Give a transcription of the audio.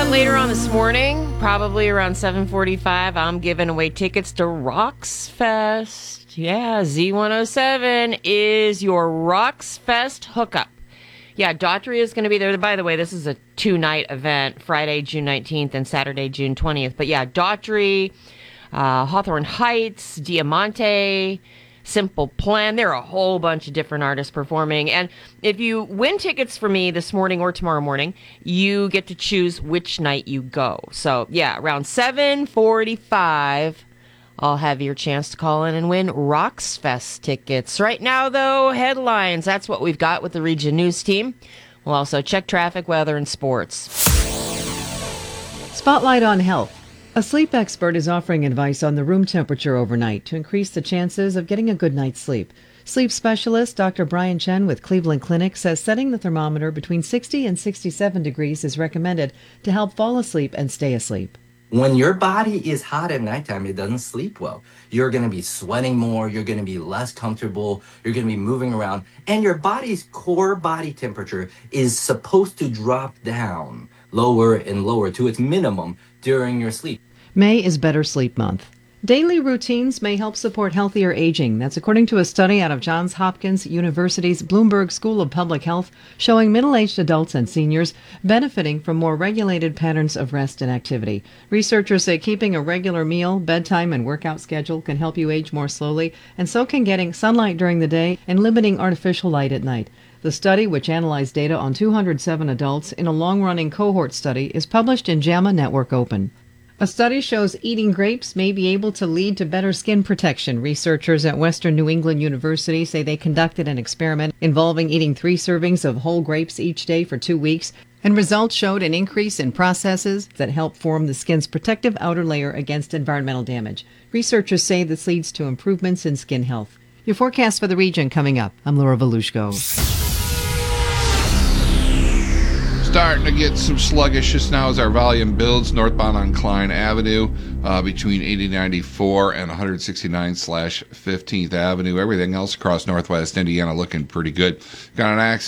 later on this morning, probably around 7:45, I'm giving away tickets to Rocks Fest. Yeah, Z107 is your Rocks Fest hookup. Yeah, Daughtry is going to be there. By the way, this is a 2-night event, Friday, June 19th and Saturday, June 20th. But yeah, Daughtry, Hawthorne Heights, Diamante, Simple Plan. There are a whole bunch of different artists performing. And if you win tickets for me this morning or tomorrow morning, you get to choose which night you go. So yeah, around 7:45, I'll have your chance to call in and win Rocks Fest tickets. Right now, though, headlines. That's what we've got with the Region News team. We'll also check traffic, weather, and sports. Spotlight on health. A sleep expert is offering advice on the room temperature overnight to increase the chances of getting a good night's sleep. Sleep specialist Dr. Brian Chen with Cleveland Clinic says setting the thermometer between 60 and 67 degrees is recommended to help fall asleep and stay asleep. When your body is hot at nighttime, it doesn't sleep well. You're going to be sweating more. You're going to be less comfortable. You're going to be moving around. And your body's core body temperature is supposed to drop down lower and lower to its minimum during your sleep. May is Better Sleep Month. Daily routines may help support healthier aging. That's according to a study out of Johns Hopkins University's Bloomberg School of Public Health, showing middle-aged adults and seniors benefiting from more regulated patterns of rest and activity. Researchers say keeping a regular meal, bedtime, and workout schedule can help you age more slowly, and so can getting sunlight during the day and limiting artificial light at night. The study, which analyzed data on 207 adults in a long-running cohort study, is published in JAMA Network Open. A study shows eating grapes may be able to lead to better skin protection. Researchers at Western New England University say they conducted an experiment involving eating 3 servings of whole grapes each day for 2 weeks, and results showed an increase in processes that help form the skin's protective outer layer against environmental damage. Researchers say this leads to improvements in skin health. Your forecast for the region coming up. I'm Laura Volushko. Starting to get some sluggishness now as our volume builds northbound on Klein Avenue between 8094 and 169/15th Avenue. Everything else across northwest Indiana looking pretty good. Got an accident